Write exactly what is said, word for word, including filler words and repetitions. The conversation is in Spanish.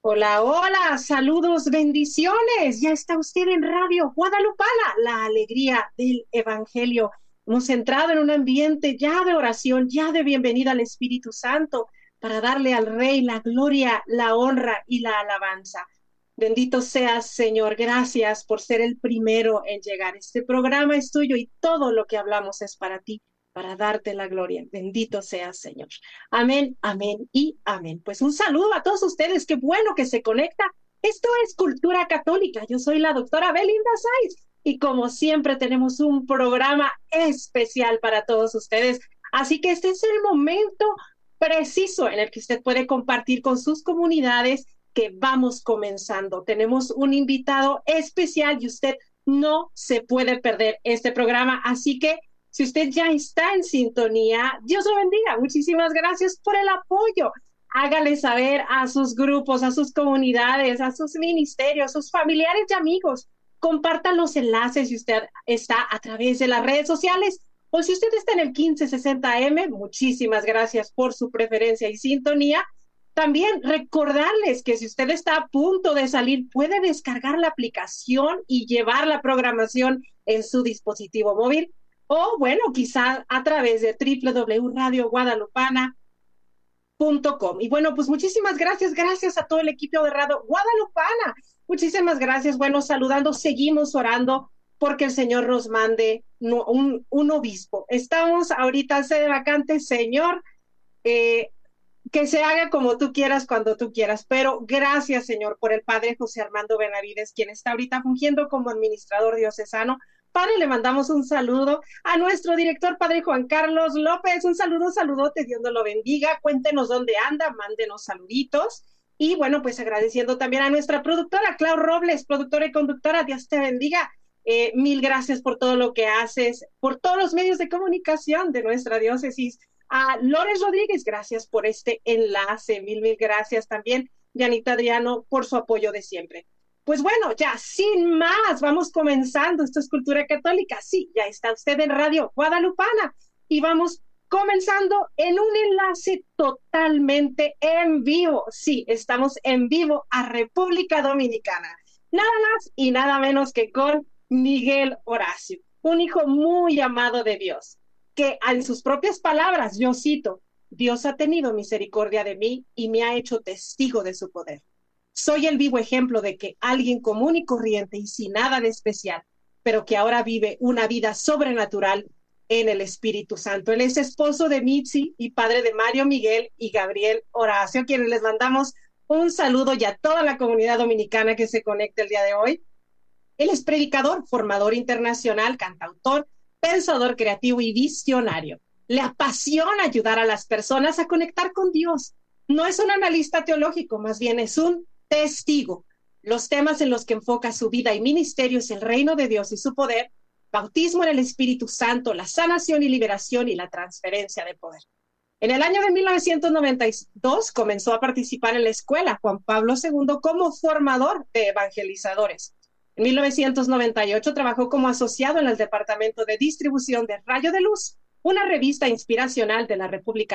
Hola, hola, saludos, bendiciones. Ya está usted en Radio Guadalupana, la alegría del Evangelio. Hemos entrado en un ambiente ya de oración, ya de bienvenida al Espíritu Santo, para darle al Rey la gloria, la honra y la alabanza. Bendito seas, Señor. Gracias por ser el primero en llegar. Este programa es tuyo y todo lo que hablamos es para ti, para darte la gloria. Bendito seas, Señor. Amén, amén y amén. Pues un saludo a todos ustedes. Qué bueno que se conecta. Esto es Cultura Católica. Yo soy la doctora Belinda Sáiz y como siempre tenemos un programa especial para todos ustedes. Así que este es el momento preciso en el que usted puede compartir con sus comunidades que vamos comenzando. Tenemos un invitado especial y usted no se puede perder este programa. Así que si usted ya está en sintonía, Dios lo bendiga. Muchísimas gracias por el apoyo. Hágale saber a sus grupos, a sus comunidades, a sus ministerios, a sus familiares y amigos. Compartan los enlaces si usted está a través de las redes sociales o si usted está en el quince sesenta eme. Muchísimas gracias por su preferencia y sintonía. También recordarles que si usted está a punto de salir, puede descargar la aplicación y llevar la programación en su dispositivo móvil. O bueno, quizá a través de doble u doble u doble u punto radio guadalupana punto com. Y bueno, pues muchísimas gracias, gracias a todo el equipo de Radio Guadalupana. Muchísimas gracias. Bueno, saludando, seguimos orando porque el Señor nos mande un, un obispo. Estamos ahorita sede vacante, Señor, eh, que se haga como tú quieras, cuando tú quieras. Pero gracias, Señor, por el Padre José Armando Benavides, quien está ahorita fungiendo como administrador diocesano. Padre, le mandamos un saludo a nuestro director, Padre Juan Carlos López. Un saludo, saludote, Dios nos lo bendiga. Cuéntenos dónde anda, mándenos saluditos. Y bueno, pues agradeciendo también a nuestra productora, Clau Robles, productora y conductora, Dios te bendiga. Eh, mil gracias por todo lo que haces, por todos los medios de comunicación de nuestra diócesis. A Lores Rodríguez, gracias por este enlace. Mil, mil gracias también, Yanita Adriano, por su apoyo de siempre. Pues bueno, ya sin más, vamos comenzando. Esto es Cultura Católica. Sí, ya está usted en Radio Guadalupana y vamos comenzando en un enlace totalmente en vivo. Sí, estamos en vivo a República Dominicana. Nada más y nada menos que con Miguel Horacio, un hijo muy amado de Dios, que en sus propias palabras, yo cito, Dios ha tenido misericordia de mí y me ha hecho testigo de su poder. Soy el vivo ejemplo de que alguien común y corriente y sin nada de especial, pero que ahora vive una vida sobrenatural en el Espíritu Santo. Él es esposo de Mitzi y padre de Mario Miguel y Gabriel Horacio, quienes les mandamos un saludo y a toda la comunidad dominicana que se conecta el día de hoy. Él es predicador, formador internacional, cantautor, pensador creativo y visionario. Le apasiona ayudar a las personas a conectar con Dios. No es un analista teológico, más bien es un testigo. Los temas en los que enfoca su vida y ministerio es el reino de Dios y su poder, bautismo en el Espíritu Santo, la sanación y liberación y la transferencia de poder. En el año de mil novecientos noventa y dos comenzó a participar en la escuela Juan Pablo segundo como formador de evangelizadores. En mil novecientos noventa y ocho trabajó como asociado en el departamento de distribución de Rayo de Luz, una revista inspiracional de la República